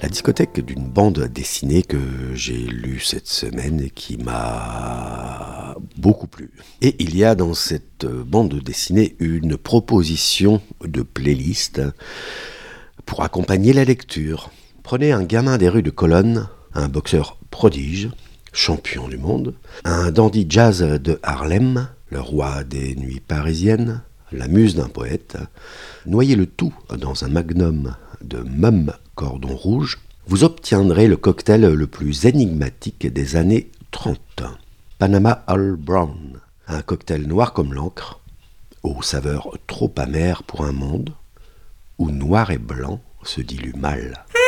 La discothèque d'une bande dessinée que j'ai lue cette semaine et qui m'a beaucoup plu. Et il y a dans cette bande dessinée une proposition de playlist pour accompagner la lecture. Prenez un gamin des rues de Cologne, un boxeur prodige, champion du monde, un dandy jazz de Harlem, le roi des nuits parisiennes, la muse d'un poète, noyez le tout dans un magnum de Mum Cordon Rouge, vous obtiendrez le cocktail le plus énigmatique des années 30. Panama All Brown, un cocktail noir comme l'encre, aux saveurs trop amères pour un monde où noir et blanc se dilue mal.